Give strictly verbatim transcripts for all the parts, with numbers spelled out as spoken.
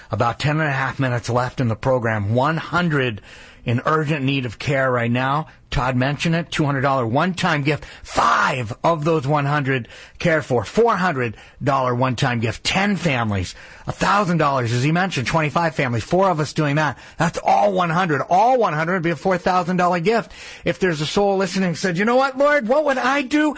About ten and a half minutes left in the program. one hundred in urgent need of care right now. Todd mentioned it, two hundred dollars one-time gift. Five of those one hundred cared for. four hundred dollars one-time gift. ten families. one thousand dollars, as he mentioned, twenty-five families. Four of us doing that. That's all one hundred. All one hundred would be a four thousand dollars gift. If there's a soul listening and said, you know what, Lord, what would I do?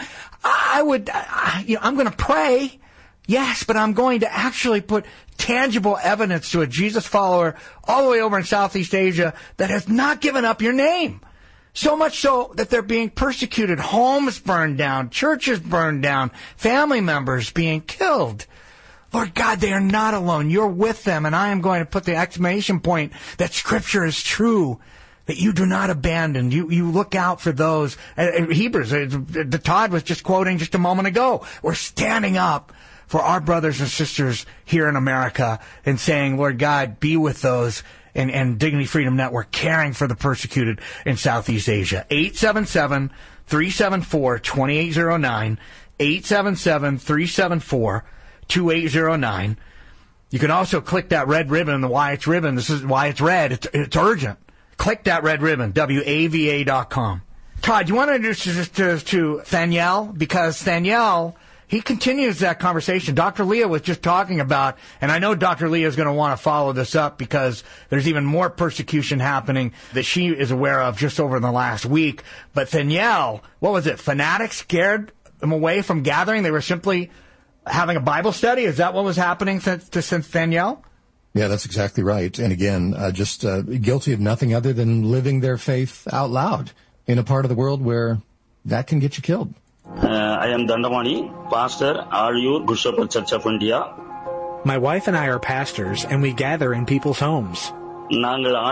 I would, I, you know, I'm going to pray. Yes, but I'm going to actually put tangible evidence to a Jesus follower all the way over in Southeast Asia that has not given up your name. So much so that they're being persecuted, homes burned down, churches burned down, family members being killed. Lord God, they are not alone. You're with them, and I am going to put the exclamation point that Scripture is true, that you do not abandon. You you look out for those. Uh, Hebrews, uh, the Todd was just quoting just a moment ago. We're standing up for our brothers and sisters here in America and saying, Lord God, be with those, and, and Dignity Freedom Network caring for the persecuted in Southeast Asia. eight seven seven, three seven four, two eight zero nine, eight seven seven, three seven four, two eight zero nine. You can also click that red ribbon, the why it's ribbon. This is why it's red. It's, it's urgent. Click that red ribbon, W A V A dot com. Todd, you want to introduce us to, to Thaniel? Because Thaniel, he continues that conversation. Doctor Leah was just talking about, and I know Doctor Leah is going to want to follow this up because there's even more persecution happening that she is aware of just over the last week. But Thaniel, what was it? Fanatics scared them away from gathering? They were simply having a Bible study? Is that what was happening to, to Thaniel? Yeah, that's exactly right. And again, uh, just uh, guilty of nothing other than living their faith out loud in a part of the world where that can get you killed. Uh, I am Dandamani, pastor, Aryur Gurshapur Church of India. My wife and I are pastors, and we gather in people's homes. One of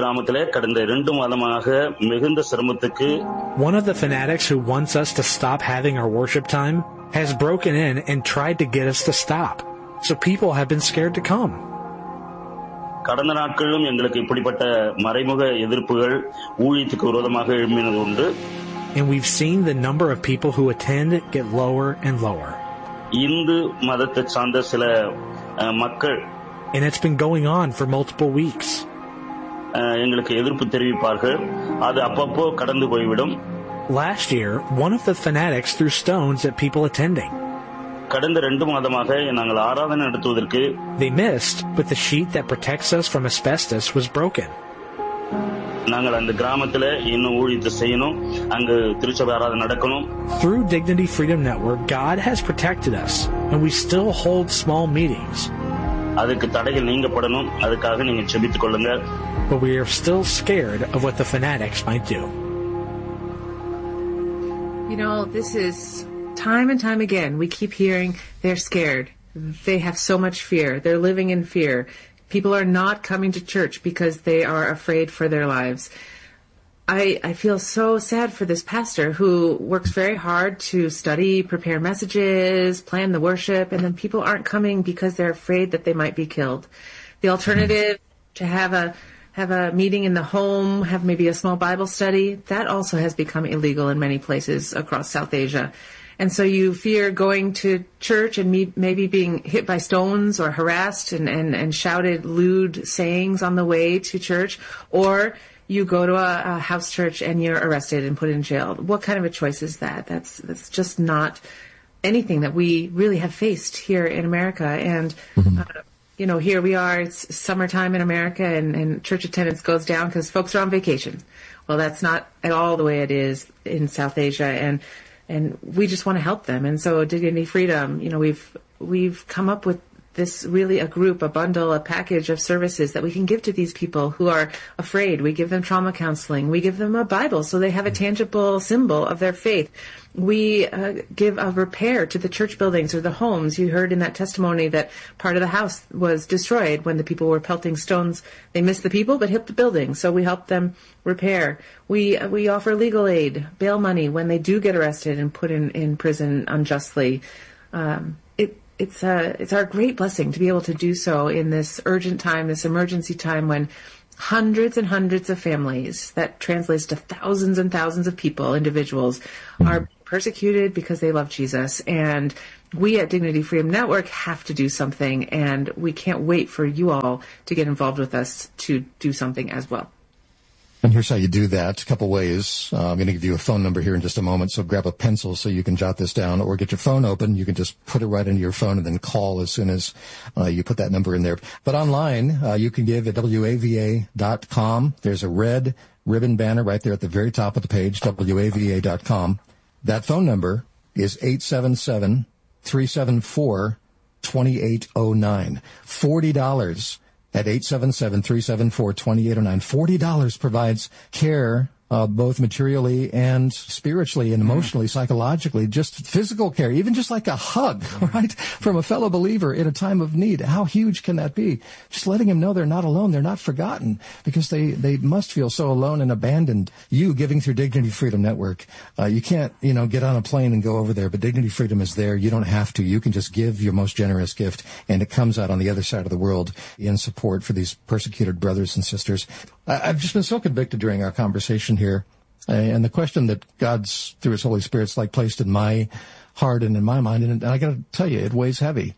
the fanatics who wants us to stop having our worship time has broken in and tried to get us to stop. So people have been scared to come. கடந்த நாட்களிலும் எங்களுக்கு இப்படிப்பட்ட மறைமுக எதிர்ப்புகள் ஊழியத்துக்கு விரோதமாக எழும்பினது உண்டு. And we've seen the number of people who attend get lower and lower. Hindu மதத்தை சார்ந்த சில மக்கள், and it's been going on for multiple weeks. எங்களுக்கு எதிர்ப்பு தெரிவிப்பார்கள். அது அப்பப்போ கடந்து போய்விடும். Last year, one of the fanatics threw stones at people attending. கடந்த ரெண்டு மாதமாக நாங்கள் ஆராதனை நடத்துவதற்கு they missed, but the sheet that protects us from asbestos was broken. நாங்கள் அந்த கிராமத்துல இன்னும் ஊழியத்தை செய்யணும், அங்கு திருச்சபை ஆராதனை நடக்கணும். Through Dignity Freedom Network, God has protected us, and we still hold small meetings. அதுக்கு தடைகள் நீங்கப்படணும், அதுக்காக நீங்க ஜெபித்துக் கொள்ளுங்க. But we are still scared of what the fanatics might do. You know, this is time and time again, we keep hearing they're scared. They have so much fear. They're living in fear. People are not coming to church because they are afraid for their lives. I, I feel so sad for this pastor who works very hard to study, prepare messages, plan the worship, and then people aren't coming because they're afraid that they might be killed. The alternative, to have a have a meeting in the home, have maybe a small Bible study, that also has become illegal in many places across South Asia. And so you fear going to church and me, maybe being hit by stones or harassed and, and, and shouted lewd sayings on the way to church, or you go to a, a house church and you're arrested and put in jail. What kind of a choice is that? That's that's just not anything that we really have faced here in America. And mm-hmm. uh, you know, here we are, it's summertime in America, and, and church attendance goes down because folks are on vacation. Well, that's not at all the way it is in South Asia, and and we just want to help them. And so Dignity Freedom, you know, we've we've come up with this really a group, a bundle, a package of services that we can give to these people who are afraid. We give them trauma counseling. We give them a Bible so they have a tangible symbol of their faith. We uh, give a repair to the church buildings or the homes. You heard in that testimony that part of the house was destroyed when the people were pelting stones. They missed the people but hit the building, so we help them repair. We uh, we offer legal aid, bail money when they do get arrested and put in, in prison unjustly. Um, it It's uh, it's our great blessing to be able to do so in this urgent time, this emergency time when hundreds and hundreds of families, that translates to thousands and thousands of people, individuals, are persecuted because they love Jesus. And we at Dignity Freedom Network have to do something, and we can't wait for you all to get involved with us to do something as well. And here's how you do that, a couple ways. Uh, I'm going to give you a phone number here in just a moment, so grab a pencil so you can jot this down, or get your phone open. You can just put it right into your phone and then call as soon as uh, you put that number in there. But online, uh, you can give at W A V A dot com. There's a red ribbon banner right there at the very top of the page, W A V A dot com. That phone number is eight seven seven, three seven four, two eight zero nine. forty dollars at eight seven seven, three seven four, two eight zero nine. forty dollars provides care, uh, both materially and spiritually and emotionally, mm. psychologically, just physical care, even just like a hug, mm. right, from a fellow believer in a time of need. How huge can that be? Just letting them know they're not alone, they're not forgotten, because they, they must feel so alone and abandoned. You giving through Dignity Freedom Network, uh, you can't, you know, get on a plane and go over there, but Dignity Freedom is there. You don't have to. You can just give your most generous gift, and it comes out on the other side of the world in support for these persecuted brothers and sisters. I, I've just been so convicted during our conversation here. And the question that God's, through his Holy Spirit's like placed in my heart and in my mind, and I got to tell you, it weighs heavy.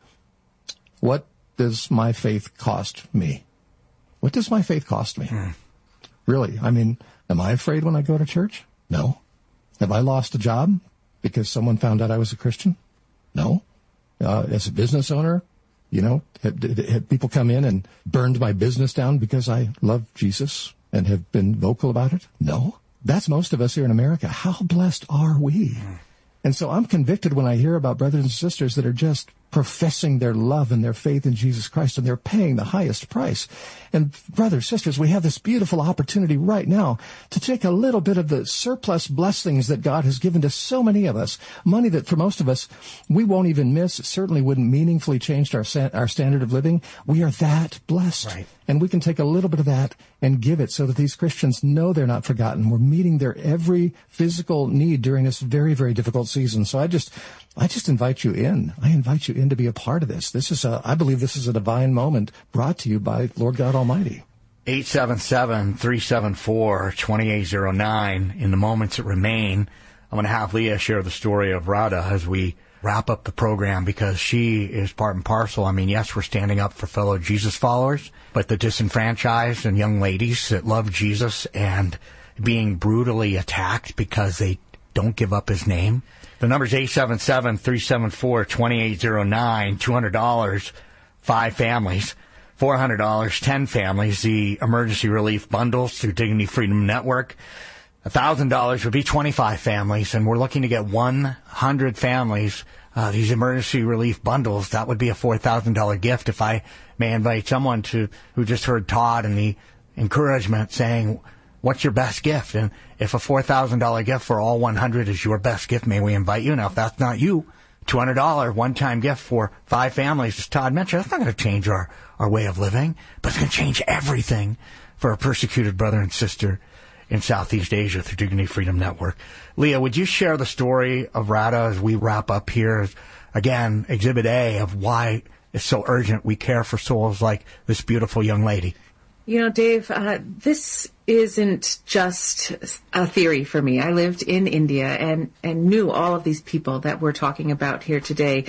What does my faith cost me? What does my faith cost me? Hmm. Really? I mean, am I afraid when I go to church? No. Have I lost a job because someone found out I was a Christian? No. Uh, as a business owner, you know, have, have people come in and burned my business down because I love Jesus and have been vocal about it? No. That's most of us here in America. How blessed are we? And so I'm convicted when I hear about brothers and sisters that are just professing their love and their faith in Jesus Christ, and they're paying the highest price. And brothers, sisters, we have this beautiful opportunity right now to take a little bit of the surplus blessings that God has given to so many of us, money that for most of us we won't even miss. It certainly wouldn't meaningfully change our our standard of living. We are that blessed. Right. And we can take a little bit of that and give it so that these Christians know they're not forgotten. We're meeting their every physical need during this very, very difficult season. So I just, I just invite you in. I invite you in to be a part of this. This is a, I believe this is a divine moment brought to you by Lord God Almighty. eight seven seven, three seven four, two eight zero nine. In the moments that remain, I'm going to have Leah share the story of Radha as we wrap up the program, because she is part and parcel. I mean, yes, we're standing up for fellow Jesus followers, but the disenfranchised and young ladies that love Jesus and being brutally attacked because they don't give up his name. The number is eight seven seven, three seven four, two eight zero nine. two hundred dollars, five families. four hundred dollars, ten families. The emergency relief bundles through Dignity Freedom Network. one thousand dollars would be twenty-five families, and we're looking to get one hundred families, uh, these emergency relief bundles. That would be a four thousand dollars gift. If I may invite someone to who just heard Todd and the encouragement saying, what's your best gift? And if a four thousand dollars gift for all one hundred is your best gift, may we invite you? Now, if that's not you, two hundred dollars one-time gift for five families, as Todd mentioned, that's not going to change our, our way of living, but it's going to change everything for a persecuted brother and sister in Southeast Asia through Dignity Freedom Network. Leah, would you share the story of Radha as we wrap up here? Again, Exhibit A of why it's so urgent we care for souls like this beautiful young lady. You know, Dave, uh, this isn't just a theory for me. I lived in India and, and knew all of these people that we're talking about here today.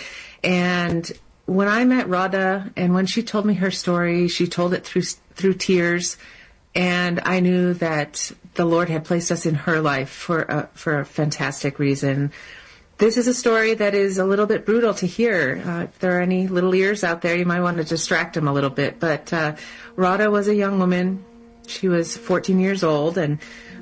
And when I met Radha and when she told me her story, she told it through through tears. And I knew that the Lord had placed us in her life for a, for a fantastic reason. This is a story that is a little bit brutal to hear. Uh, if there are any little ears out there, you might want to distract them a little bit. But uh, Radha was a young woman. She was fourteen years old, and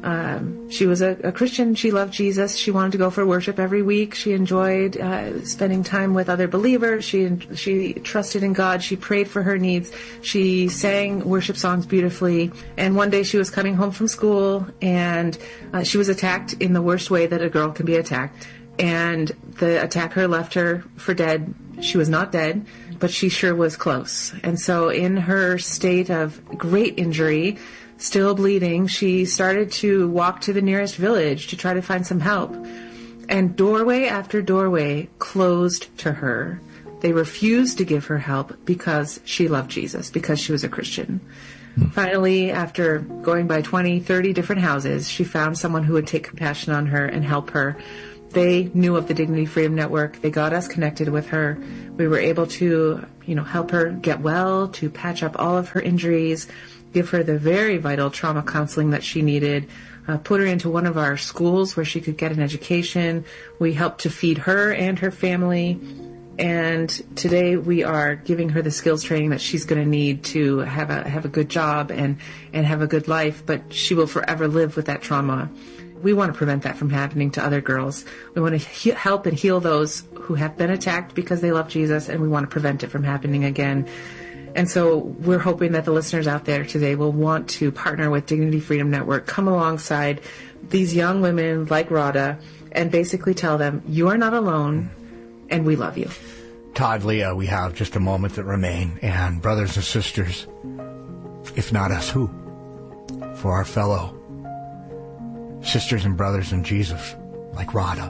um, she was a, a Christian. She loved Jesus. She wanted to go for worship every week. She enjoyed uh, spending time with other believers. She she trusted in God. She prayed for her needs. She sang worship songs beautifully. And one day she was coming home from school, and uh, she was attacked in the worst way that a girl can be attacked. And the attacker left her for dead. She was not dead, but she sure was close. And so in her state of great injury, still bleeding, she started to walk to the nearest village to try to find some help. And doorway after doorway closed to her. They refused to give her help because she loved Jesus, because she was a Christian. Hmm. Finally, after going by twenty, thirty different houses, she found someone who would take compassion on her and help her. they knew of the Dignity Freedom Network. They got us connected with her. We were able to, you know, help her get well, to patch up all of her injuries, give her the very vital trauma counseling that she needed, uh, put her into one of our schools where she could get an education. We helped to feed her and her family. And today we are giving her the skills training that she's going to need to have a have a good job and, and have a good life, but she will forever live with that trauma. We want to prevent that from happening to other girls. We want to he- help and heal those who have been attacked because they love Jesus, and we want to prevent it from happening again. And so we're hoping that the listeners out there today will want to partner with Dignity Freedom Network, come alongside these young women like Radha, and basically tell them, you are not alone, and we love you. Todd, Leah, we have just a moment that remain. And brothers and sisters, if not us, who? For our fellow sisters and brothers in Jesus, like Radha.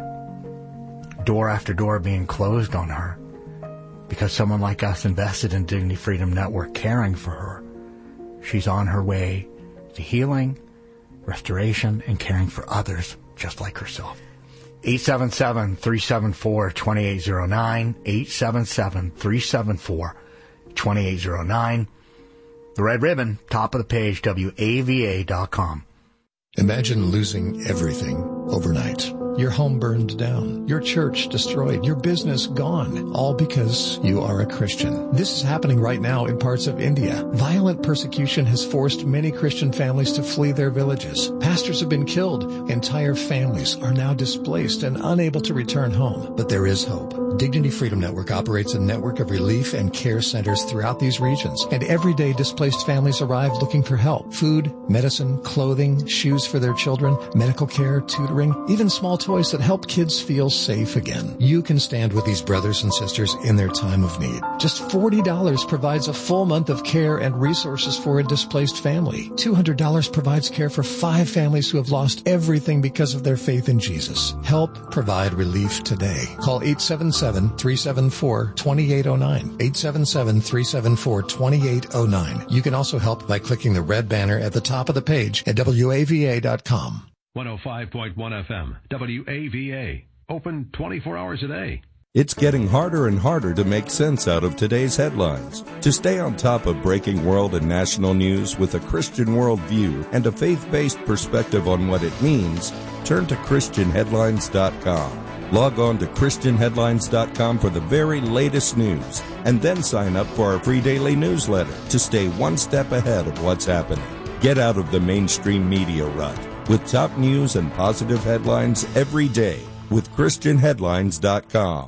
Door after door being closed on her because someone like us invested in Dignity Freedom Network, caring for her. She's on her way to healing, restoration, and caring for others just like herself. eight seven seven, three seven four, two eight zero nine, eight seven seven, three seven four, two eight zero nine. The red ribbon, top of the page, W A V A dot com. Imagine losing everything overnight. Your home burned down, your church destroyed, your business gone, all because you are a Christian. This is happening right now in parts of India. Violent persecution has forced many Christian families to flee their villages. Pastors have been killed. Entire families are now displaced and unable to return home. But there is hope. Dignity Freedom Network operates a network of relief and care centers throughout these regions. And every day displaced families arrive looking for help. Food, medicine, clothing, shoes for their children, medical care, tutoring, even small toys that help kids feel safe again. You can stand with these brothers and sisters in their time of need. Just forty dollars provides a full month of care and resources for a displaced family. two hundred dollars provides care for five families who have lost everything because of their faith in Jesus. Help provide relief today. Call eight seven seven, three seven four, two eight zero nine. eight seven seven, three seven four, two eight zero nine. You can also help by clicking the red banner at the top of the page at W A V A dot com. one oh five point one F M, W A V A. Open twenty-four hours a day. It's getting harder and harder to make sense out of today's headlines. To stay on top of breaking world and national news with a Christian worldview and a faith-based perspective on what it means, turn to Christian Headlines dot com. Log on to Christian Headlines dot com for the very latest news, and then sign up for our free daily newsletter to stay one step ahead of what's happening. Get out of the mainstream media rut with top news and positive headlines every day with Christian Headlines dot com.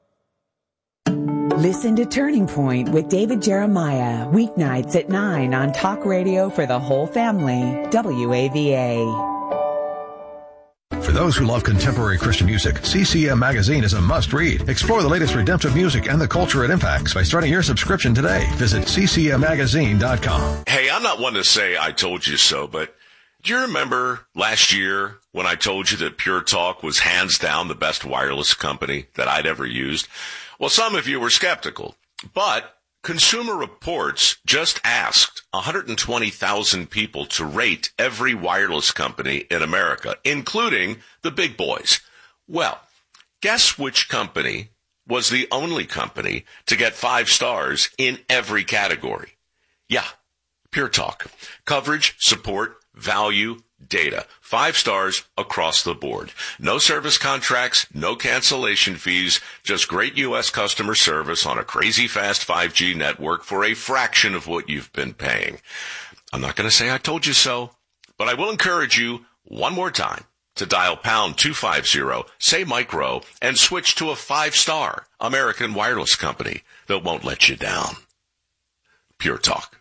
Listen to Turning Point with David Jeremiah, weeknights at nine on Talk Radio for the whole family, W A V A. For those who love contemporary Christian music, C C M Magazine is a must-read. Explore the latest redemptive music and the culture it impacts by starting your subscription today. Visit C C M magazine dot com. Hey, I'm not one to say I told you so, but do you remember last year when I told you that Pure Talk was hands down the best wireless company that I'd ever used? Well, some of you were skeptical, but Consumer Reports just asked one hundred twenty thousand people to rate every wireless company in America, including the big boys. Well, guess which company was the only company to get five stars in every category? Yeah, Pure Talk. Coverage, support, value, data. Five stars across the board. No service contracts, no cancellation fees, just great U S customer service on a crazy fast five G network for a fraction of what you've been paying. I'm not going to say I told you so, but I will encourage you one more time to dial pound two fifty, say micro, and switch to a five-star American wireless company that won't let you down. Pure Talk.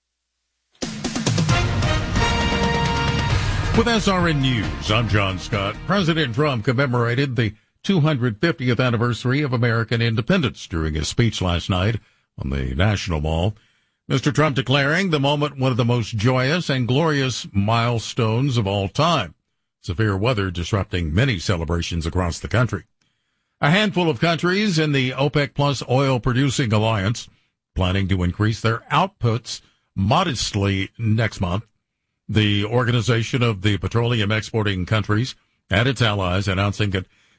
With S R N News, I'm John Scott. President Trump commemorated the two hundred fiftieth anniversary of American independence during his speech last night on the National Mall. Mister Trump declaring the moment one of the most joyous and glorious milestones of all time. Severe weather disrupting many celebrations across the country. A handful of countries in the OPEC Plus oil-producing alliance planning to increase their outputs modestly next month. The Organization of the Petroleum Exporting Countries and its allies announcing that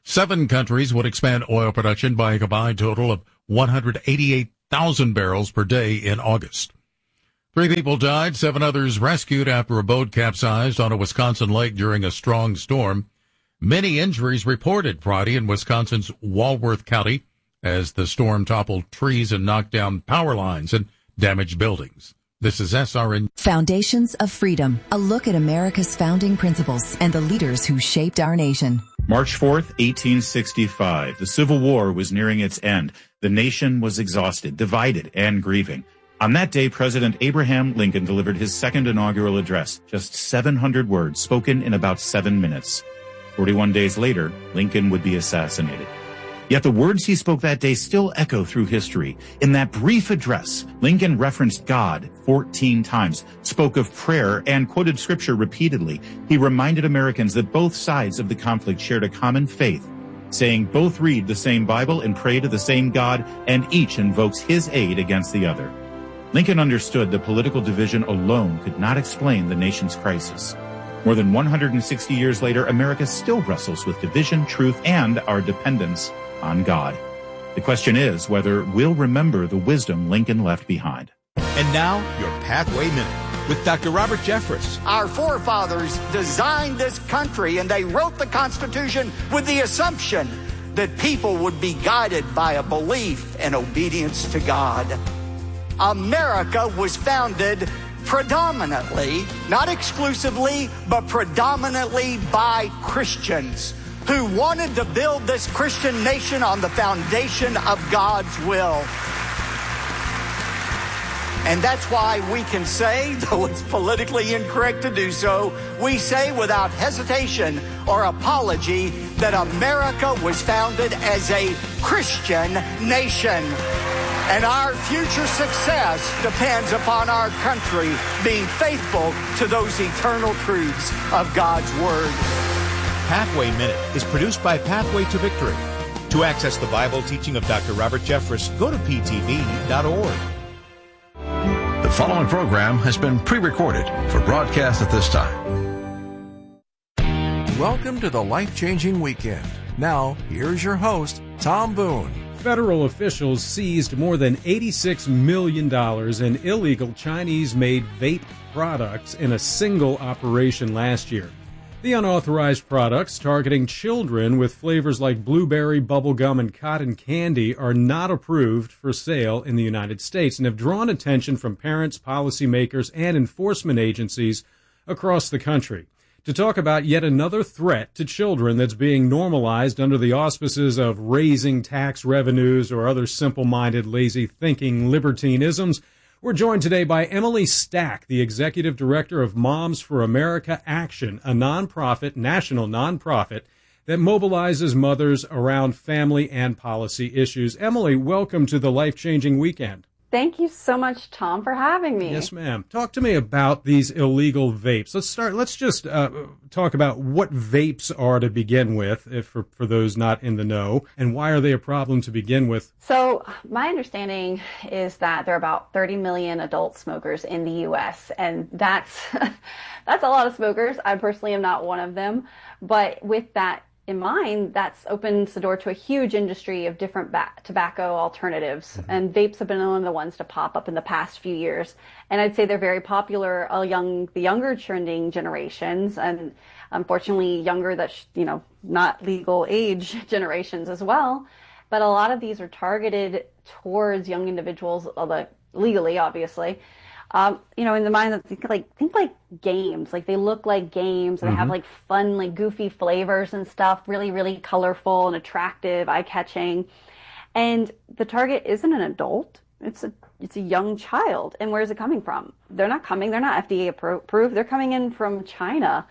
Seven countries would expand oil production by a combined total of one hundred eighty-eight thousand barrels per day in August. Three people died, seven others rescued after a boat capsized on a Wisconsin lake during a strong storm. Many injuries reported Friday in Wisconsin's Walworth County as the storm toppled trees and knocked down power lines and damaged buildings. This is S R N. Foundations of Freedom, a look at America's founding principles and the leaders who shaped our nation. March fourth, eighteen sixty-five. The Civil War was nearing its end. The nation was exhausted, divided, and grieving. On that day, President Abraham Lincoln delivered his second inaugural address, just seven hundred words spoken in about seven minutes. forty-one days later, Lincoln would be assassinated. Yet the words he spoke that day still echo through history. In that brief address, Lincoln referenced God fourteen times, spoke of prayer, and quoted scripture repeatedly. He reminded Americans that both sides of the conflict shared a common faith, saying both read the same Bible and pray to the same God, and each invokes his aid against the other. Lincoln understood that political division alone could not explain the nation's crisis. More than one hundred sixty years later, America still wrestles with division, truth, and our dependence on God. The question is whether we'll remember the wisdom Lincoln left behind. And now, your Pathway Minute with Doctor Robert Jeffress. Our forefathers designed this country, and they wrote the Constitution with the assumption that people would be guided by a belief and obedience to God. America was founded predominantly, not exclusively, but predominantly by Christians who wanted to build this Christian nation on the foundation of God's will. And that's why we can say, though it's politically incorrect to do so, we say without hesitation or apology that America was founded as a Christian nation. And our future success depends upon our country being faithful to those eternal truths of God's Word. Pathway Minute is produced by Pathway to Victory. To access the Bible teaching of Doctor Robert Jeffress, go to p t v dot org. The following program has been pre-recorded for broadcast at this time. Welcome to the Life-Changing Weekend. Now, here's your host, Tom Boone. Federal officials seized more than eighty-six million dollars in illegal Chinese-made vape products in a single operation last year. The unauthorized products, targeting children with flavors like blueberry, bubblegum, and cotton candy, are not approved for sale in the United States and have drawn attention from parents, policymakers, and enforcement agencies across the country. To talk about yet another threat to children that's being normalized under the auspices of raising tax revenues or other simple-minded, lazy-thinking libertinisms, we're joined today by Emily Stack, the Executive Director of Moms for America Action, a nonprofit, national nonprofit that mobilizes mothers around family and policy issues. Emily, welcome to the Life-Changing Weekend. Thank you so much, Tom, for having me. Yes, ma'am. Talk to me about these illegal vapes. Let's start. Let's just uh, talk about what vapes are to begin with, if for, for those not in the know, and why are they a problem to begin with? So my understanding is that there are about thirty million adult smokers in the U S, and that's that's a lot of smokers. I personally am not one of them, but with that in mind, that's opens the door to a huge industry of different ba- tobacco alternatives. Mm-hmm. And vapes have been one of the ones to pop up in the past few years. And I'd say they're very popular uh, young, the younger trending generations, and unfortunately younger that, sh- you know, not legal age generations as well. But a lot of these are targeted towards young individuals, although legally, obviously. Um, you know, in the mind of think like think like games, like they look like games and mm-hmm. have like fun, like goofy flavors and stuff, really, really colorful and attractive, eye-catching. And the target isn't an adult; it's a it's a young child. And where is it coming from? They're not coming. They're not F D A appro- approved. They're coming in from China,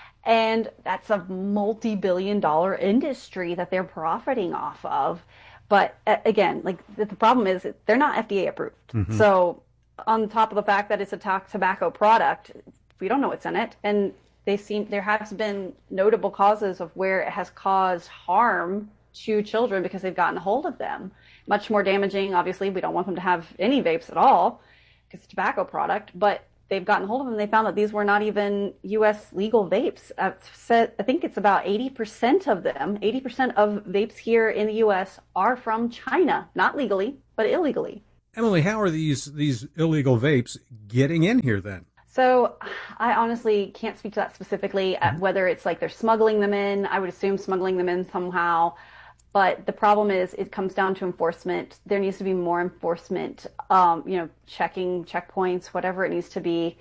and that's a multi-billion-dollar industry that they're profiting off of. But uh, again, like the, the problem is they're not F D A approved, mm-hmm. so. On top of the fact that it's a to- tobacco product, we don't know what's in it, and they seem there has been notable causes of where it has caused harm to children because they've gotten a hold of them. Much more damaging, obviously. We don't want them to have any vapes at all because it's a tobacco product, but they've gotten hold of them, they found that these were not even U S legal vapes. I've said, I think it's about eighty percent of them, eighty percent of vapes here in the U S are from China, not legally, but illegally. Emily, how are these these illegal vapes getting in here then? So I honestly can't speak to that specifically, mm-hmm. whether it's like they're smuggling them in. I would assume smuggling them in somehow. But the problem is it comes down to enforcement. There needs to be more enforcement, um, you know, checking checkpoints, whatever it needs to be.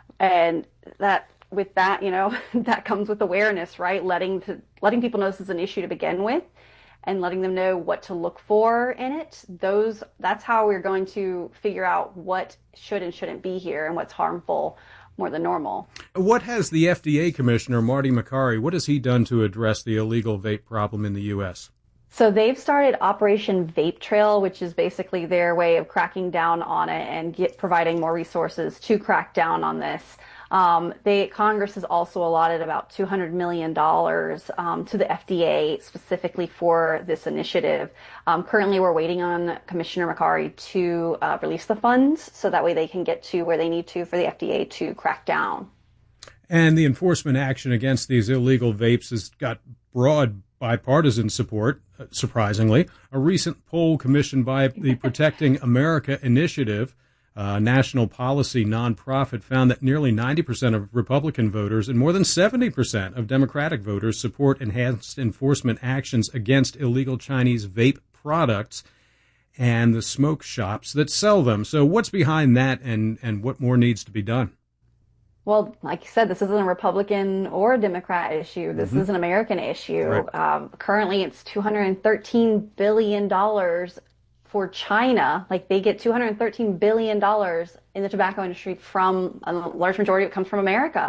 And that with that, you know, that comes with awareness, right? Letting to, letting people know this is an issue to begin with and letting them know what to look for in it. Those that's how we're going to figure out what should and shouldn't be here and what's harmful more than normal. What has the F D A Commissioner, Marty Makary, what has he done to address the illegal vape problem in the U S? So they've started Operation Vape Trail, which is basically their way of cracking down on it and get, providing more resources to crack down on this. Um, they, Congress has also allotted about two hundred million dollars um, to the F D A specifically for this initiative. Um, currently, we're waiting on Commissioner Makary to uh, release the funds so that way they can get to where they need to for the F D A to crack down. And the enforcement action against these illegal vapes has got broad bipartisan support, surprisingly. A recent poll commissioned by the Protecting America Initiative, a national policy nonprofit, found that nearly ninety percent of Republican voters and more than seventy percent of Democratic voters support enhanced enforcement actions against illegal Chinese vape products and the smoke shops that sell them. So what's behind that, and, and what more needs to be done? Well, like you said, this isn't a Republican or a Democrat issue. This mm-hmm. is an American issue. Right. Um, currently, it's two hundred thirteen billion dollars for China. Like, they get two hundred thirteen billion dollars in the tobacco industry from a large majority of it comes from America.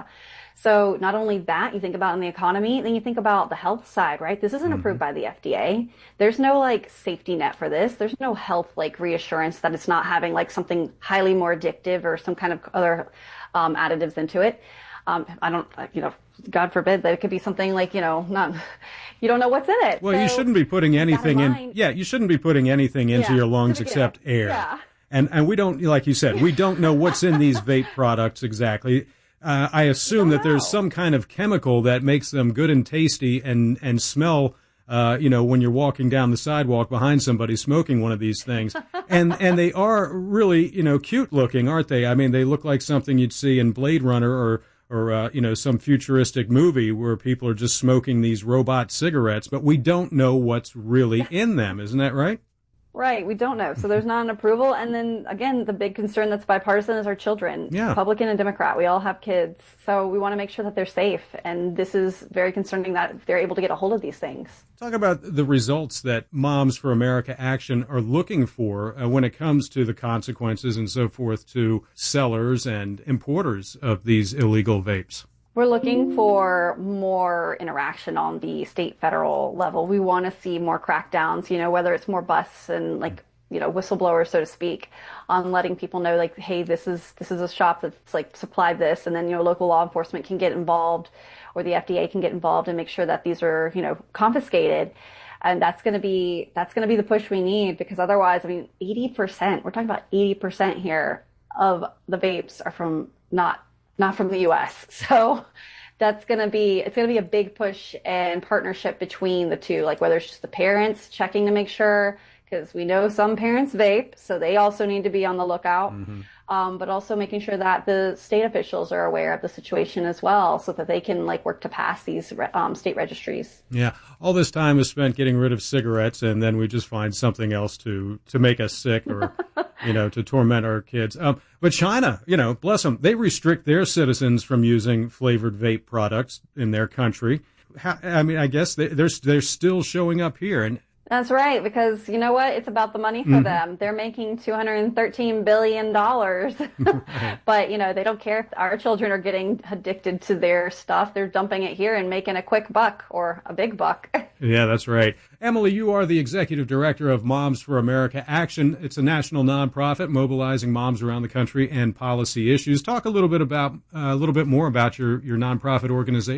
So not only that, you think about in the economy, then you think about the health side, right? This isn't mm-hmm. approved by the F D A. There's no like safety net for this. There's no health like reassurance that it's not having like something highly more addictive or some kind of other um, additives into it. Um, I don't, you know, God forbid that it could be something like, you know, not, you don't know what's in it. Well, so you shouldn't be putting anything in, in. Yeah, you shouldn't be putting anything into yeah, your lungs except air. Yeah. And and we don't, like you said, we don't know what's in these vape products exactly. Uh, I assume that there's some kind of chemical that makes them good and tasty and, and smell, uh, you know, when you're walking down the sidewalk behind somebody smoking one of these things. And and they are really, you know, cute looking, aren't they? I mean, they look like something you'd see in Blade Runner or, or uh, you know, some futuristic movie where people are just smoking these robot cigarettes, but we don't know what's really in them. Isn't that right? Right, we don't know. So there's not an approval. And then, again, the big concern that's bipartisan is our children. Yeah. Republican and Democrat, we all have kids. So we want to make sure that they're safe. And this is very concerning that they're able to get a hold of these things. Talk about the results that Moms for America Action are looking for uh, when it comes to the consequences and so forth to sellers and importers of these illegal vapes. We're looking for more interaction on the state, federal level. We want to see more crackdowns, you know, whether it's more busts and like, you know, whistleblowers, so to speak, on letting people know like, hey, this is this is a shop that's like supplied this, and then, you know, local law enforcement can get involved or the F D A can get involved and make sure that these are, you know, confiscated. And that's going to be that's going to be the push we need, because otherwise, I mean, eighty percent, we're talking about eighty percent here of the vapes are from not not from the U S. So that's going to be, it's going to be a big push and partnership between the two, like whether it's just the parents checking to make sure, because we know some parents vape, so they also need to be on the lookout. Mm-hmm. Um, but also making sure that the state officials are aware of the situation as well, so that they can like work to pass these um, state registries. Yeah, all this time is spent getting rid of cigarettes, and then we just find something else to, to make us sick or, you know, to torment our kids. Um, but China, you know, bless them, they restrict their citizens from using flavored vape products in their country. How, I mean, I guess they, they're they're still showing up here, and. That's right, because you know what? It's about the money for mm-hmm. them. They're making two hundred thirteen billion dollars. But, you know, they don't care if our children are getting addicted to their stuff. They're dumping it here and making a quick buck or a big buck. Yeah, that's right. Emily, you are the executive director of Moms for America Action. It's a national nonprofit mobilizing moms around the country and policy issues. Talk a little bit about uh, a little bit more about your, your nonprofit organization.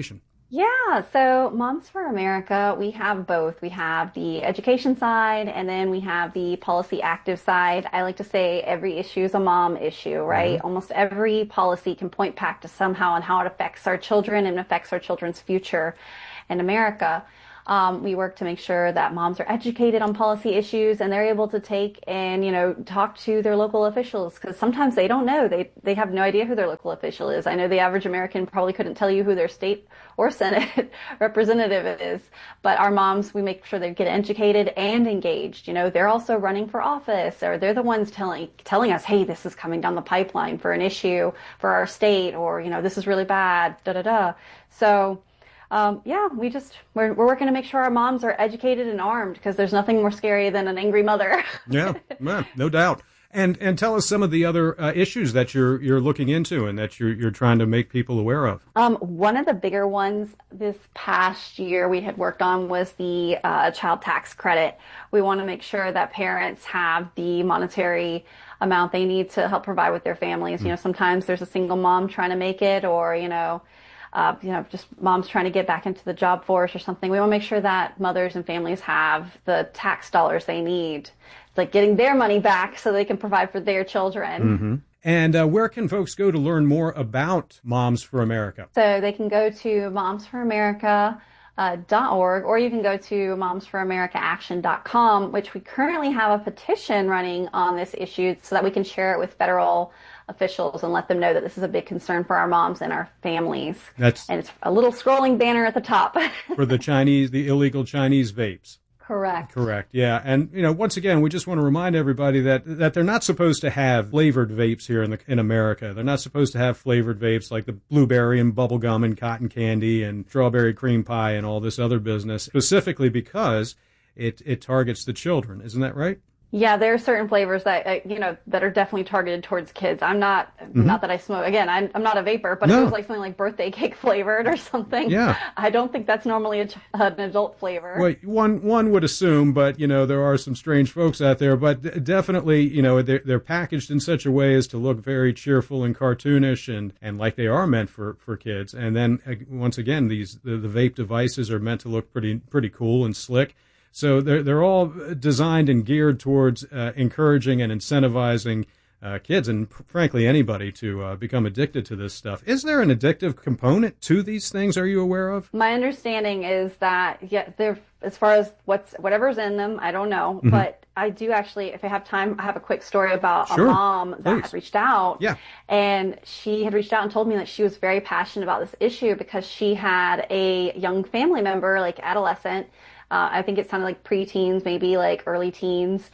Yeah, so Moms for America, we have both. We have the education side, and then we have the policy active side. I like to say every issue is a mom issue, right? Mm-hmm. Almost every policy can point back to somehow on how it affects our children and affects our children's future in America. Um, we work to make sure that moms are educated on policy issues and they're able to take and, you know, talk to their local officials, because sometimes they don't know. They they have no idea who their local official is. I know the average American probably couldn't tell you who their state or Senate representative is, but our moms, we make sure they get educated and engaged. You know, they're also running for office, or they're the ones telling telling us, hey, this is coming down the pipeline for an issue for our state, or, you know, this is really bad, da da da. So Um, yeah, we just, we're, we're working to make sure our moms are educated and armed, because there's nothing more scary than an angry mother. Yeah, man, no doubt. And and tell us some of the other uh, issues that you're you're looking into and that you're you're trying to make people aware of. Um, one of the bigger ones this past year we had worked on was the uh, child tax credit. We want to make sure that parents have the monetary amount they need to help provide with their families. Mm. You know, sometimes there's a single mom trying to make it, or, you know, Uh, you know, just moms trying to get back into the job force or something. We want to make sure that mothers and families have the tax dollars they need, like getting their money back so they can provide for their children. Mm-hmm. And uh, where can folks go to learn more about Moms for America? So they can go to moms for america dot org, or you can go to moms for america action dot com, which we currently have a petition running on this issue so that we can share it with federal officials and let them know that this is a big concern for our moms and our families. That's and it's a little scrolling banner at the top. For the Chinese, the illegal Chinese vapes. Correct. Correct. Yeah. And, you know, once again, we just want to remind everybody that, that they're not supposed to have flavored vapes here in the, in America. They're not supposed to have flavored vapes like the blueberry and bubble gum and cotton candy and strawberry cream pie and all this other business, specifically because it, it targets the children. Isn't that right? Yeah, there are certain flavors that, uh, you know, that are definitely targeted towards kids. I'm not, mm-hmm. not that I smoke. Again, I'm, I'm not a vapor, but no. If it was like something like birthday cake flavored or something, yeah. I don't think that's normally a, an adult flavor. Well, one, one would assume, but, you know, there are some strange folks out there, but definitely, you know, they're, they're packaged in such a way as to look very cheerful and cartoonish and, and like they are meant for, for kids. And then uh, once again, these, the, the vape devices are meant to look pretty, pretty cool and slick. So they're, they're all designed and geared towards uh, encouraging and incentivizing uh, kids and, frankly, anybody to uh, become addicted to this stuff. Is there an addictive component to these things? Are you aware of? My understanding is that, yeah, they're, as far as what's whatever's in them, I don't know. Mm-hmm. But I do actually, if I have time, I have a quick story about sure. a mom that Please. had reached out. Yeah. And she had reached out and told me that she was very passionate about this issue because she had a young family member, like adolescent, Uh, I think it sounded like preteens, maybe like early teens.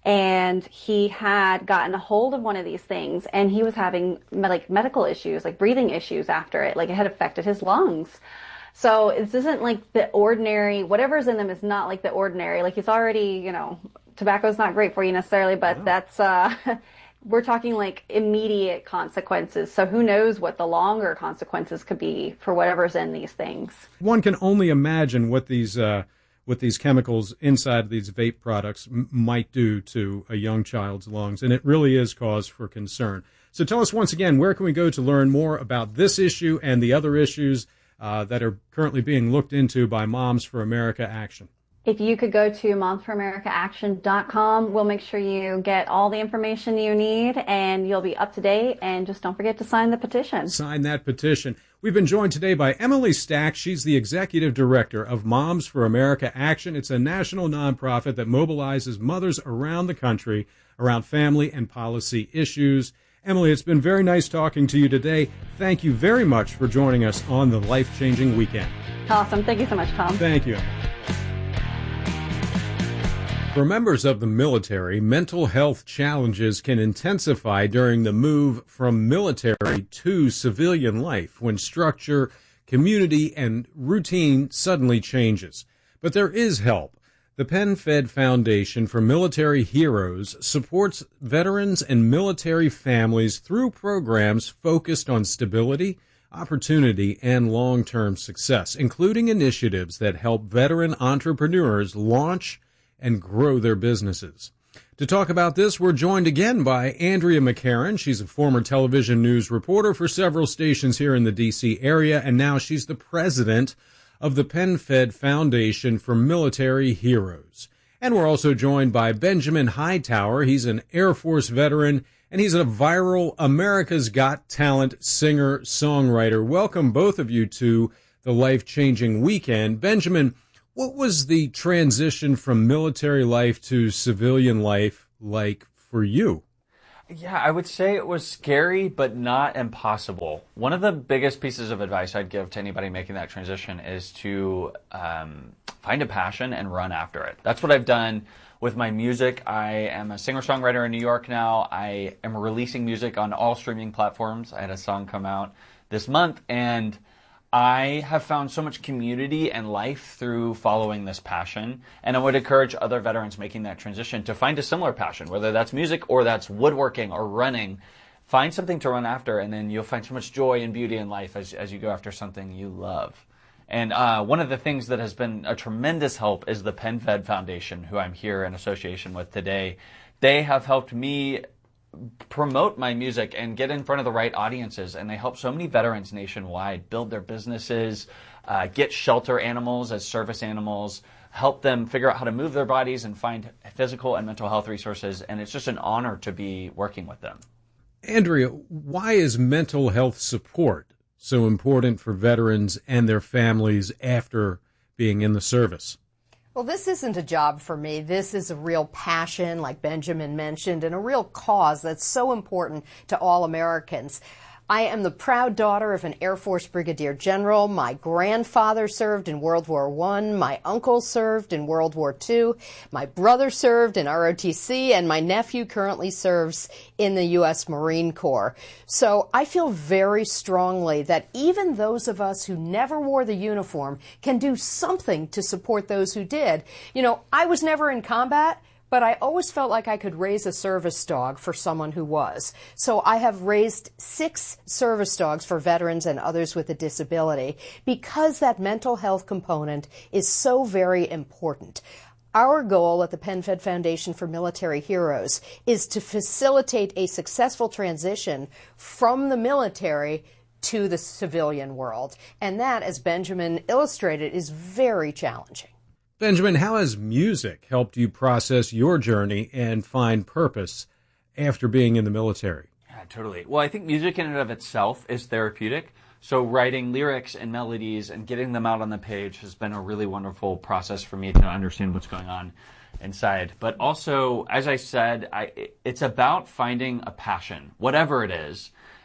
And he had gotten a hold of one of these things and he was having me- like medical issues, like breathing issues after it. Like it had affected his lungs. So this isn't like the ordinary, whatever's in them is not like the ordinary. Like it's already, you know, tobacco's not great for you necessarily, but wow. that's, uh, we're talking like immediate consequences. So who knows what the longer consequences could be for whatever's in these things. One can only imagine what these, uh, what these chemicals inside these vape products m- might do to a young child's lungs. And it really is cause for concern. So tell us once again, where can we go to learn more about this issue and the other issues uh, that are currently being looked into by Moms for America Action? If you could go to moms for america action dot com, we'll make sure you get all the information you need and you'll be up to date. And just don't forget to sign the petition. Sign that petition. We've been joined today by Emily Stack. She's the executive director of Moms for America Action. It's a national nonprofit that mobilizes mothers around the country around family and policy issues. Emily, it's been very nice talking to you today. Thank you very much for joining us on the Life-Changing Weekend. Awesome. Thank you so much, Tom. Thank you. For members of the military, mental health challenges can intensify during the move from military to civilian life when structure, community, and routine suddenly changes. But there is help. The PenFed Foundation for Military Heroes supports veterans and military families through programs focused on stability, opportunity, and long-term success, including initiatives that help veteran entrepreneurs launch and grow their businesses. To talk about this, we're joined again by Andrea McCarran. She's a former television news reporter for several stations here in the D C area, and now she's the president of the PenFed Foundation for Military Heroes. And we're also joined by Benjamin Hightower. He's an Air Force veteran, and he's a viral America's Got Talent singer-songwriter. Welcome, both of you, to the Life-Changing Weekend. Benjamin, what was the transition from military life to civilian life like for you? Yeah, I would say it was scary, but not impossible. One of the biggest pieces of advice I'd give to anybody making that transition is to um, find a passion and run after it. That's what I've done with my music. I am a singer-songwriter in New York now. I am releasing music on all streaming platforms. I had a song come out this month, and I have found so much community and life through following this passion, and I would encourage other veterans making that transition to find a similar passion, whether that's music or that's woodworking or running. Find something to run after, and then you'll find so much joy and beauty in life as, as you go after something you love. And uh, one of the things that has been a tremendous help is the PenFed Foundation, who I'm here in association with today. They have helped me promote my music and get in front of the right audiences, and they help so many veterans nationwide build their businesses, uh, get shelter animals as service animals, help them figure out how to move their bodies and find physical and mental health resources, and it's just an honor to be working with them. Andrea, why is mental health support so important for veterans and their families after being in the service? Well, this isn't a job for me. This is a real passion, like Benjamin mentioned, and a real cause that's so important to all Americans. I am the proud daughter of an Air Force Brigadier General. My grandfather served in World War One. My uncle served in World War Two. My brother served in R O T C, and my nephew currently serves in the U S Marine Corps. So I feel very strongly that even those of us who never wore the uniform can do something to support those who did. You know, I was never in combat, but I always felt like I could raise a service dog for someone who was. So I have raised six service dogs for veterans and others with a disability because that mental health component is so very important. Our goal at the PenFed Foundation for Military Heroes is to facilitate a successful transition from the military to the civilian world. And that, as Benjamin illustrated, is very challenging. Benjamin, how has music helped you process your journey and find purpose after being in the military? Yeah, totally. Well, I think music in and of itself is therapeutic. So writing lyrics and melodies and getting them out on the page has been a really wonderful process for me to understand what's going on inside. But also, as I said, I, it's about finding a passion, whatever it is,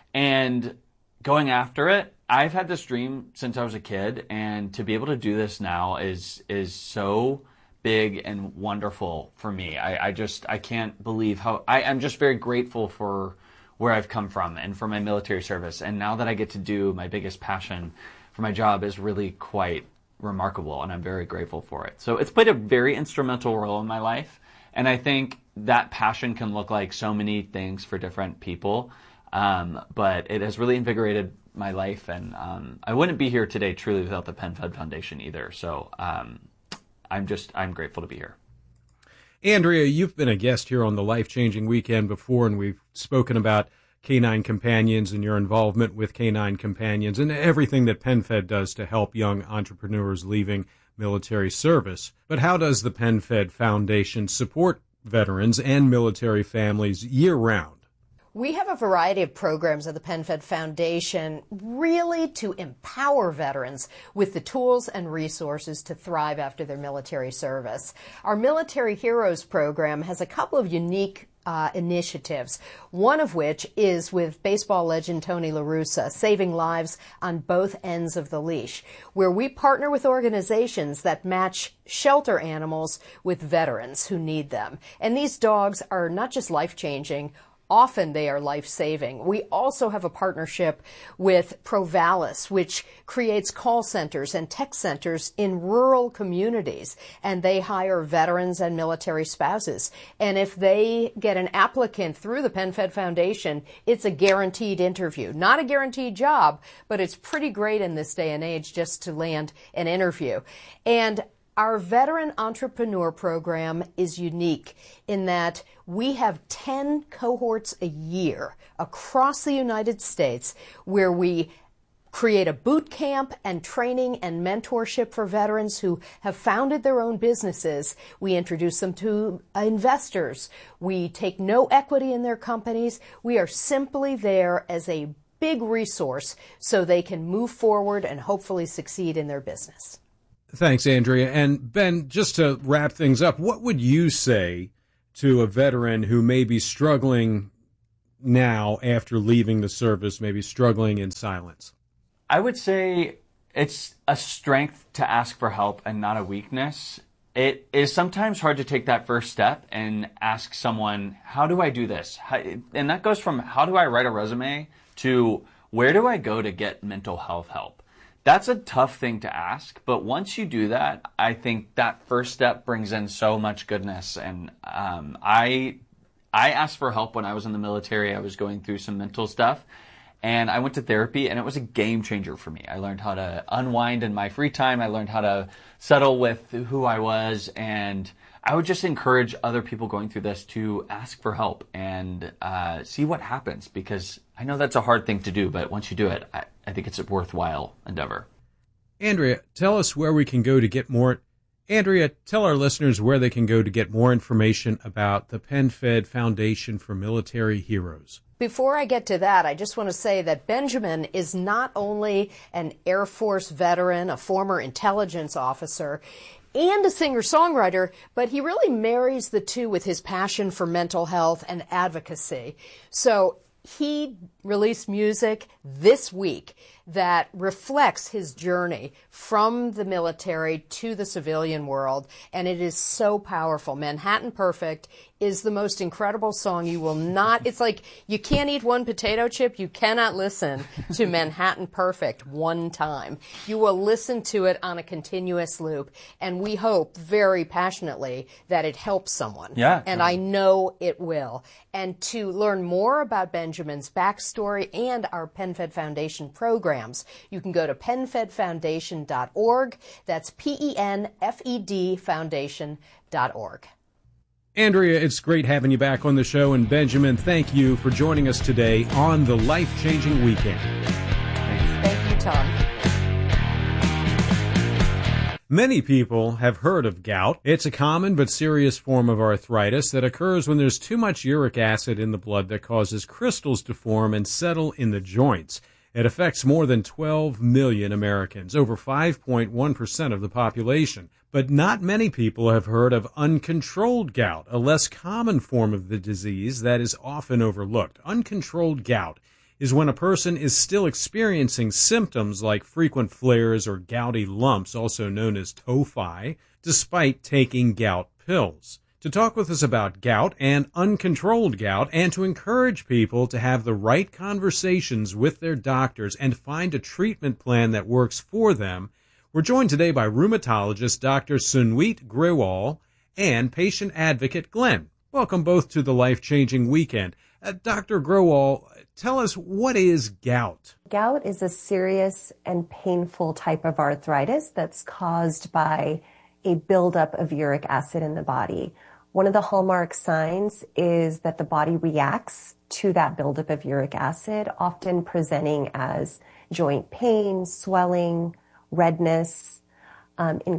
and going after it. I've had this dream since I was a kid, and to be able to do this now is is so big and wonderful for me. I, I just, I can't believe how, I, I'm just very grateful for where I've come from and for my military service. And now that I get to do my biggest passion for my job is really quite remarkable, and I'm very grateful for it. So it's played a very instrumental role in my life, and I think that passion can look like so many things for different people, um, but it has really invigorated my life, and um, I wouldn't be here today truly without the PenFed Foundation either. So um, I'm just, I'm grateful to be here. Andrea, you've been a guest here on the Life-Changing Weekend before, and we've spoken about Canine Companions and your involvement with Canine Companions and everything that PenFed does to help young entrepreneurs leaving military service. But how does the PenFed Foundation support veterans and military families year-round? We have a variety of programs at the PenFed Foundation really to empower veterans with the tools and resources to thrive after their military service. Our Military Heroes program has a couple of unique uh, initiatives, one of which is with baseball legend Tony La Russa, saving lives on both ends of the leash, where we partner with organizations that match shelter animals with veterans who need them. And these dogs are not just life-changing, often they are life-saving. We also have a partnership with Provalis, which creates call centers and tech centers in rural communities, and they hire veterans and military spouses. And if they get an applicant through the PenFed Foundation, it's a guaranteed interview. Not a guaranteed job, but it's pretty great in this day and age just to land an interview. And Our Veteran Entrepreneur Program is unique in that we have ten cohorts a year across the United States where we create a boot camp and training and mentorship for veterans who have founded their own businesses. We introduce them to investors. We take no equity in their companies. We are simply there as a big resource so they can move forward and hopefully succeed in their business. Thanks, Andrea. And Ben, just to wrap things up, what would you say to a veteran who may be struggling now after leaving the service, maybe struggling in silence? I would say it's a strength to ask for help and not a weakness. It is sometimes hard to take that first step and ask someone, how do I do this? How, and that goes from how do I write a resume to where do I go to get mental health help? That's a tough thing to ask, but once you do that, I think that first step brings in so much goodness. And um, I I asked for help when I was in the military. I was going through some mental stuff, and I went to therapy, and it was a game changer for me. I learned how to unwind in my free time. I learned how to settle with who I was, and I would just encourage other people going through this to ask for help and uh, see what happens, because I know that's a hard thing to do, but once you do it, I, I think it's a worthwhile endeavor. Andrea, tell us where we can go to get more. Andrea, tell our listeners where they can go to get more information about the PenFed Foundation for Military Heroes. Before I get to that, I just want to say that Benjamin is not only an Air Force veteran, a former intelligence officer, and a singer-songwriter, but he really marries the two with his passion for mental health and advocacy. So he released music this week that reflects his journey from the military to the civilian world, and it is so powerful. Manhattan Perfect is the most incredible song. You will not, it's like you can't eat one potato chip. You cannot listen to Manhattan Perfect one time. You will listen to it on a continuous loop, and we hope very passionately that it helps someone. Yeah. And I know it will. And to learn more about Benjamin's backstory and our PenFed Foundation programs, you can go to pen fed foundation dot org. That's P E N F E D foundation dot org. Andrea, it's great having you back on the show. And Benjamin, thank you for joining us today on the Life-Changing Weekend. Thank you, Tom. Many people have heard of gout. It's a common but serious form of arthritis that occurs when there's too much uric acid in the blood that causes crystals to form and settle in the joints. It affects more than twelve million Americans, over five point one percent of the population. But not many people have heard of uncontrolled gout, a less common form of the disease that is often overlooked. Uncontrolled gout is when a person is still experiencing symptoms like frequent flares or gouty lumps, also known as tophi, despite taking gout pills. To talk with us about gout and uncontrolled gout, and to encourage people to have the right conversations with their doctors and find a treatment plan that works for them, we're joined today by rheumatologist Doctor Sunweet Grewal and patient advocate Glenn. Welcome both to the Life-Changing Weekend. Uh, Doctor Grewal, tell us, what is gout? Gout is a serious and painful type of arthritis that's caused by a buildup of uric acid in the body. One of the hallmark signs is that the body reacts to that buildup of uric acid, often presenting as joint pain, swelling, redness. Um, in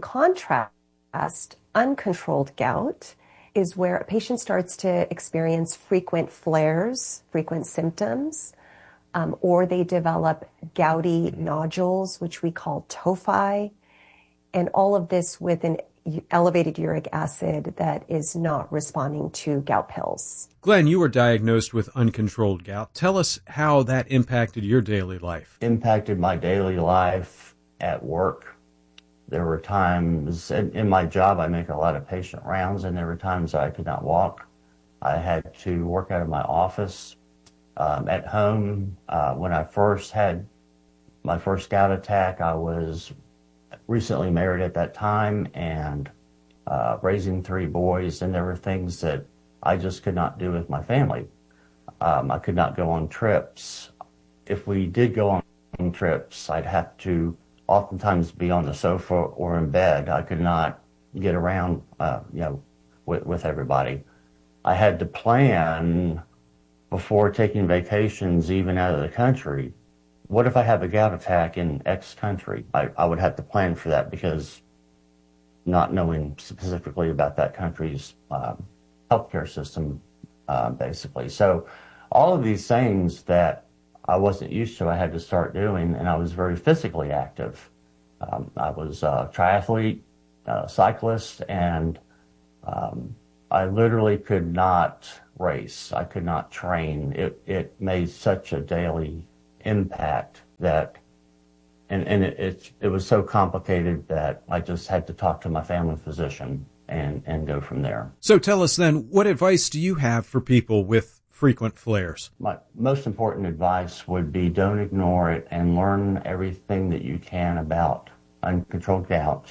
contrast, uncontrolled gout is where a patient starts to experience frequent flares, frequent symptoms, um, or they develop gouty nodules, which we call tophi, and all of this with an elevated uric acid that is not responding to gout pills. Glenn, you were diagnosed with uncontrolled gout. Tell us how that impacted your daily life. Impacted my daily life at work. There were times, in, in my job, I make a lot of patient rounds, and there were times I could not walk. I had to work out of my office. Um, at home, uh, when I first had my first gout attack, I was recently married at that time and uh, raising three boys, and there were things that I just could not do with my family. Um, I could not go on trips. If we did go on, on trips, I'd have to oftentimes be on the sofa or in bed. I could not get around, uh, you know, with, with everybody. I had to plan before taking vacations, even out of the country. What if I have a gout attack in X country? I, I would have to plan for that because not knowing specifically about that country's um, healthcare system, uh, basically. So all of these things that I wasn't used to, I had to start doing, and I was very physically active. Um, I was a triathlete, a cyclist, and um, I literally could not race. I could not train. It, it made such a daily impact that, and, and it, it, it was so complicated that I just had to talk to my family physician and, and go from there. So tell us then, what advice do you have for people with frequent flares? My most important advice would be don't ignore it and learn everything that you can about uncontrolled gout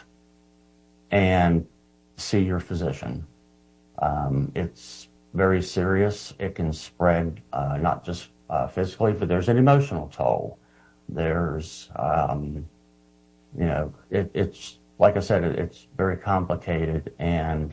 and see your physician. Um, it's very serious. It can spread uh, not just uh, physically, but there's an emotional toll. There's, um, you know, it, it's, like I said, it, it's very complicated, and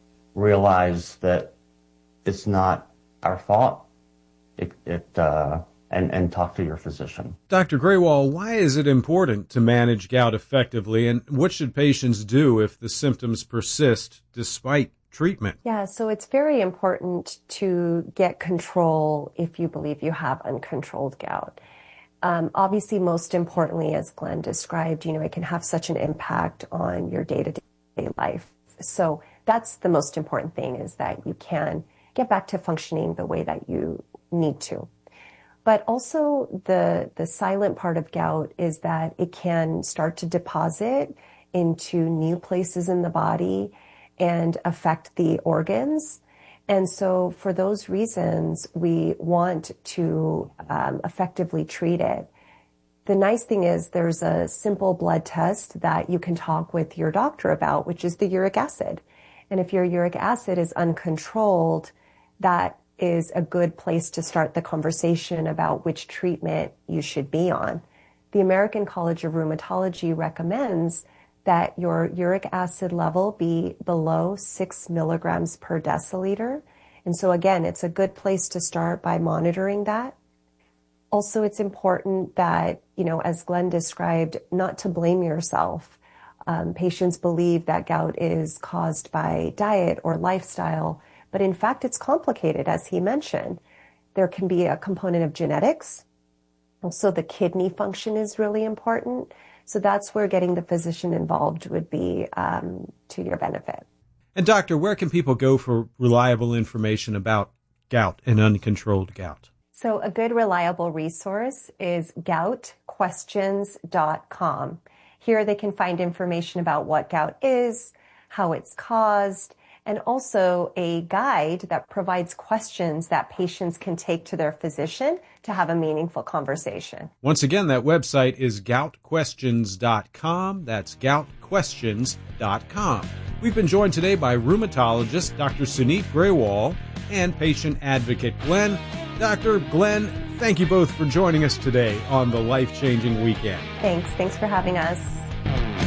realize that it's not our fault. It, it uh, and, and talk to your physician. Doctor Graywall, why is it important to manage gout effectively, and what should patients do if the symptoms persist despite treatment? Yeah, so it's very important to get control if you believe you have uncontrolled gout. Um, obviously, most importantly, as Glenn described, you know, it can have such an impact on your day-to-day life. So that's the most important thing, is that you can get back to functioning the way that you need to. But also the, the silent part of gout is that it can start to deposit into new places in the body and affect the organs. And so for those reasons, we want to um, effectively treat it. The nice thing is there's a simple blood test that you can talk with your doctor about, which is the uric acid. And if your uric acid is uncontrolled, that is a good place to start the conversation about which treatment you should be on. The American College of Rheumatology recommends that your uric acid level be below six milligrams per deciliter. And so again, it's a good place to start by monitoring that. Also, it's important that, you know, as Glenn described, not to blame yourself. Um, patients believe that gout is caused by diet or lifestyle, but in fact, it's complicated, as he mentioned. There can be a component of genetics. Also, the kidney function is really important. So that's where getting the physician involved would be um, to your benefit. And doctor, where can people go for reliable information about gout and uncontrolled gout? So a good, reliable resource is gout questions dot com. Here they can find information about what gout is, how it's caused, and also a guide that provides questions that patients can take to their physician to have a meaningful conversation. Once again, that website is gout questions dot com. That's gout questions dot com. We've been joined today by rheumatologist Doctor Suneet Graywall and patient advocate Glenn. Doctor Glenn, thank you both for joining us today on the Life Changing Weekend. Thanks. Thanks for having us.